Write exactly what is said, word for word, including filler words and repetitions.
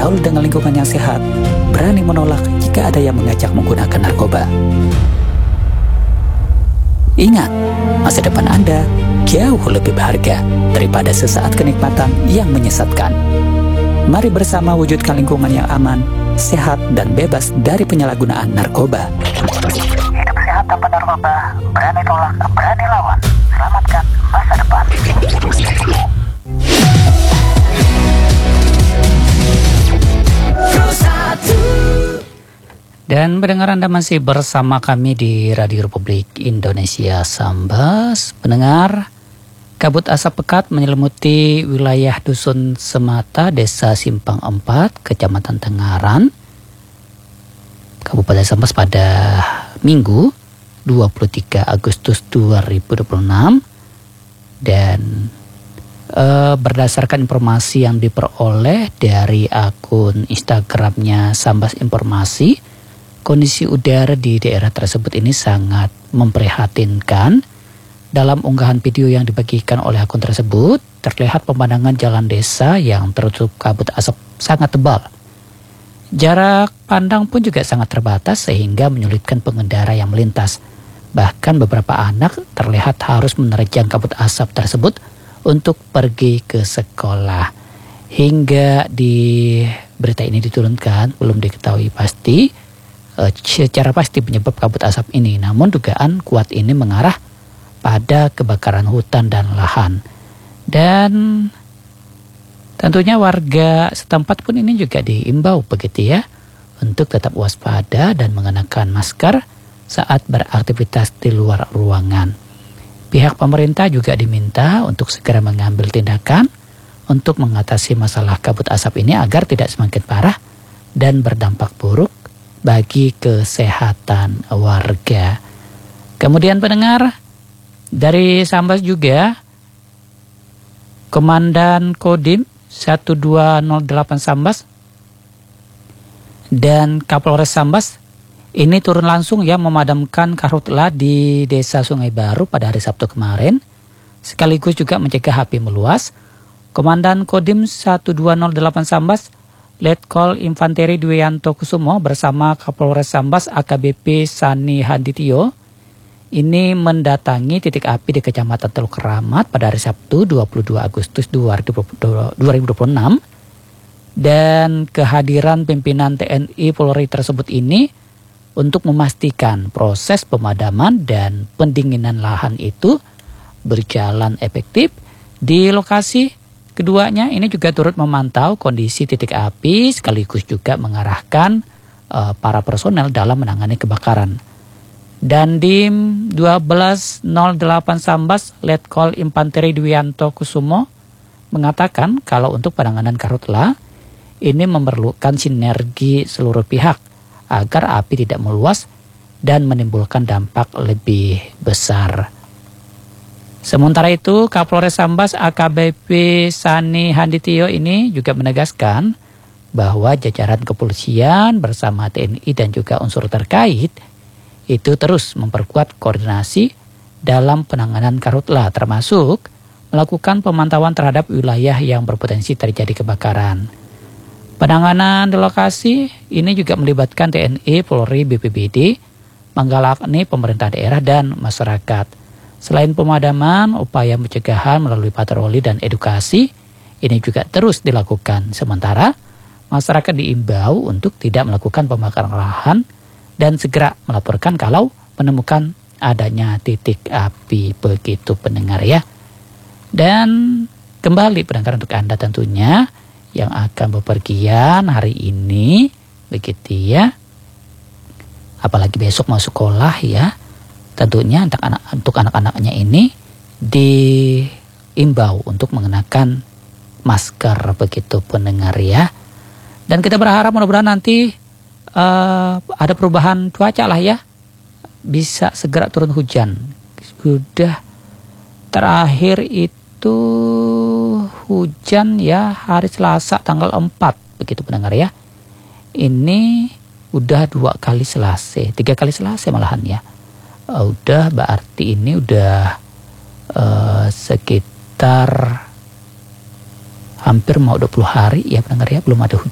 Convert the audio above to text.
bergaul dengan lingkungan yang sehat, berani menolak jika ada yang mengajak menggunakan narkoba. Ingat, masa depan Anda jauh lebih berharga daripada sesaat kenikmatan yang menyesatkan. Mari bersama wujudkan lingkungan yang aman, sehat, dan bebas dari penyalahgunaan narkoba. Hidup sehat tanpa narkoba, berani tolak, berani lawan. Selamatkan masa depan. Dan pendengar, Anda masih bersama kami di Radio Republik Indonesia Sambas. Pendengar, kabut asap pekat menyelimuti wilayah Dusun Semata, Desa Simpang Empat, Kecamatan Tengaran, Kabupaten Sambas pada Minggu dua puluh tiga Agustus dua ribu dua puluh enam. Dan eh, berdasarkan informasi yang diperoleh dari akun Instagramnya Sambas Informasi, kondisi udara di daerah tersebut ini sangat memprihatinkan. Dalam unggahan video yang dibagikan oleh akun tersebut, terlihat pemandangan jalan desa yang tertutup kabut asap sangat tebal. Jarak pandang pun juga sangat terbatas sehingga menyulitkan pengendara yang melintas. Bahkan beberapa anak terlihat harus menerjang kabut asap tersebut untuk pergi ke sekolah. Hingga di berita ini diturunkan, belum diketahui pasti secara pasti penyebab kabut asap ini, namun dugaan kuat ini mengarah pada kebakaran hutan dan lahan. Dan tentunya warga setempat pun ini juga diimbau begitu ya, untuk tetap waspada dan mengenakan masker saat beraktivitas di luar ruangan. Pihak pemerintah juga diminta untuk segera mengambil tindakan untuk mengatasi masalah kabut asap ini agar tidak semakin parah dan berdampak buruk bagi kesehatan warga. Kemudian pendengar, dari Sambas juga, Komandan Kodim satu dua nol delapan Sambas dan Kapolres Sambas ini turun langsung ya memadamkan karhutla di Desa Sungai Baru pada hari Sabtu kemarin, sekaligus juga mencegah api meluas. Komandan Kodim satu dua nol delapan Sambas Letkol Infanteri Dwianto Kusumo bersama Kapolres Sambas A K B P Sani Handitio ini mendatangi titik api di Kecamatan Teluk Keramat pada hari Sabtu dua puluh dua Agustus dua ribu dua puluh enam. Dan kehadiran pimpinan T N I Polri tersebut ini untuk memastikan proses pemadaman dan pendinginan lahan itu berjalan efektif di lokasi. Keduanya ini juga turut memantau kondisi titik api sekaligus juga mengarahkan uh, para personel dalam menangani kebakaran. Dandim satu dua nol delapan Sambas Letkol Infanteri Dwianto Kusumo mengatakan kalau untuk penanganan karhutla ini memerlukan sinergi seluruh pihak agar api tidak meluas dan menimbulkan dampak lebih besar. Sementara itu, Kapolres Sambas A K B P Sani Handitio ini juga menegaskan bahwa jajaran kepolisian bersama T N I dan juga unsur terkait itu terus memperkuat koordinasi dalam penanganan karhutla, termasuk melakukan pemantauan terhadap wilayah yang berpotensi terjadi kebakaran. Penanganan di lokasi ini juga melibatkan T N I, Polri, B P B D, menggalakkan pemerintah daerah dan masyarakat. Selain pemadaman, upaya pencegahan melalui patroli dan edukasi ini juga terus dilakukan. Sementara masyarakat diimbau untuk tidak melakukan pembakaran lahan dan segera melaporkan kalau menemukan adanya titik api, begitu pendengar ya. Dan kembali pendengar untuk Anda tentunya yang akan bepergian hari ini begitu ya. Apalagi besok mau sekolah ya. Tentunya untuk anak untuk anak-anaknya ini diimbau untuk mengenakan masker, begitu pendengar ya. Dan kita berharap mudah-mudahan nanti uh, ada perubahan cuaca lah ya, bisa segera turun hujan. Sudah terakhir itu hujan ya hari Selasa tanggal empat, begitu pendengar ya. Ini udah dua kali Selasa, tiga kali Selasa malahan ya. Uh, udah berarti ini udah uh, sekitar hampir mau dua puluh hari ya pendengar ya, belum ada hujan.